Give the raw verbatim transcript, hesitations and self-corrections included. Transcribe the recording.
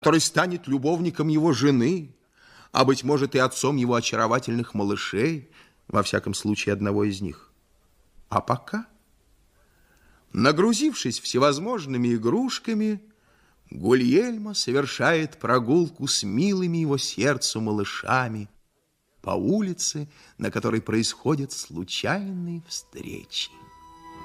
который станет любовником его жены, а, быть может, и отцом его очаровательных малышей, во всяком случае, одного из них. А пока, нагрузившись всевозможными игрушками, Гульельмо совершает прогулку с милыми его сердцу малышами по улице, на которой происходят случайные встречи.